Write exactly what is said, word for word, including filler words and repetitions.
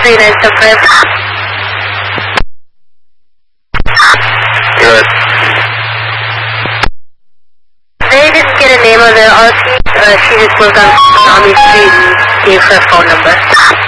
three nine seven five. Good. They didn't get a name of the R T. Uh, she just worked on Army Street and gave her phone number.